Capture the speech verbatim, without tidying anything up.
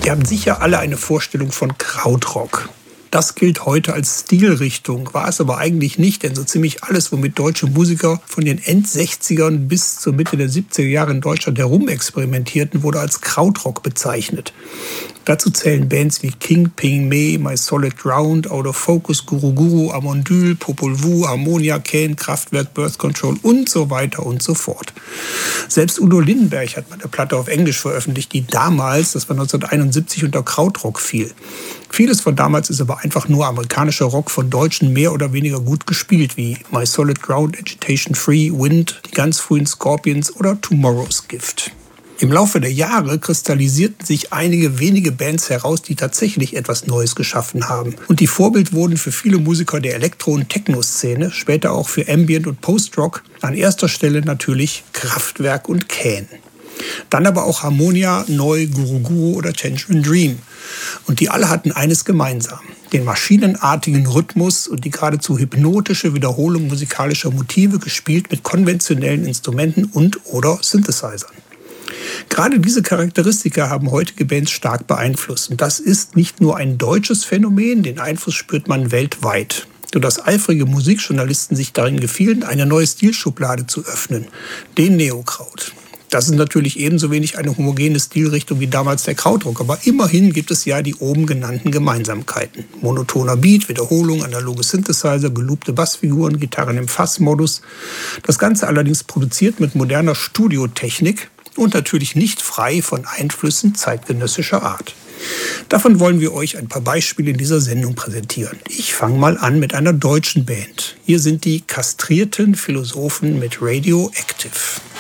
Ihr habt sicher alle eine Vorstellung von Krautrock. Das gilt heute als Stilrichtung, war es aber eigentlich nicht, denn so ziemlich alles, womit deutsche Musiker von den End-sechzigern bis zur Mitte der siebziger Jahre in Deutschland herumexperimentierten, wurde als Krautrock bezeichnet. Dazu zählen Bands wie King, Ping, Me, My Solid Ground, Out of Focus, Guru Guru, Amondyl, Popol Vuh, Harmonia, Kane, Kraftwerk, Birth Control und so weiter und so fort. Selbst Udo Lindenberg hat mal eine Platte auf Englisch veröffentlicht, die damals, das war neunzehnhunderteinundsiebzig, unter Krautrock fiel. Vieles von damals ist aber einfach nur amerikanischer Rock von Deutschen mehr oder weniger gut gespielt, wie My Solid Ground, Agitation Free, Wind, die ganz frühen Scorpions oder Tomorrow's Gift. Im Laufe der Jahre kristallisierten sich einige wenige Bands heraus, die tatsächlich etwas Neues geschaffen haben. Und die Vorbild wurden für viele Musiker der Elektro- und Techno-Szene, später auch für Ambient- und Post-Rock, an erster Stelle natürlich Kraftwerk und Can. Dann aber auch Harmonia, Neu, Guru Guru oder Tangerine Dream. Und die alle hatten eines gemeinsam: den maschinenartigen Rhythmus und die geradezu hypnotische Wiederholung musikalischer Motive, gespielt mit konventionellen Instrumenten und oder Synthesizern. Gerade diese Charakteristika haben heutige Bands stark beeinflusst. Und das ist nicht nur ein deutsches Phänomen, den Einfluss spürt man weltweit. Sodass eifrige Musikjournalisten sich darin gefielen, eine neue Stilschublade zu öffnen: den Neokraut. Das ist natürlich ebenso wenig eine homogene Stilrichtung wie damals der Krautrock, aber immerhin gibt es ja die oben genannten Gemeinsamkeiten. Monotoner Beat, Wiederholung, analoge Synthesizer, geloopte Bassfiguren, Gitarren im Fassmodus. Das Ganze allerdings produziert mit moderner Studiotechnik und natürlich nicht frei von Einflüssen zeitgenössischer Art. Davon wollen wir euch ein paar Beispiele in dieser Sendung präsentieren. Ich fange mal an mit einer deutschen Band. Hier sind die Kastrierten Philosophen mit Radioactive.